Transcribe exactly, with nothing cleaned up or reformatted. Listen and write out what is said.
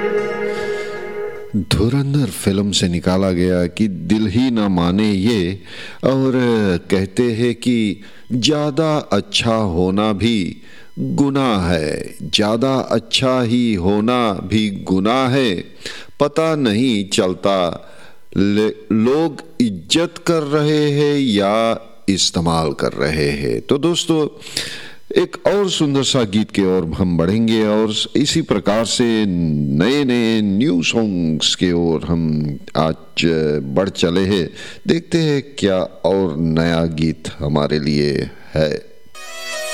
धुरंधर film से निकाला गया कि दिल ही ना माने ये, और कहते हैं कि ज़्यादा अच्छा होना भी गुनाह है, ज़्यादा अच्छा ही होना भी गुनाह है। पता नहीं चलता लोग इज्जत कर रहे हैं या इस्तेमाल कर रहे हैं। तो दोस्तों, एक और सुंदर सा गीत की ओर हम बढ़ेंगे और इसी प्रकार से नए नए न्यू सॉन्ग्स की ओर हम आज बढ़ चले हैं। देखते हैं क्या और नया गीत हमारे लिए है।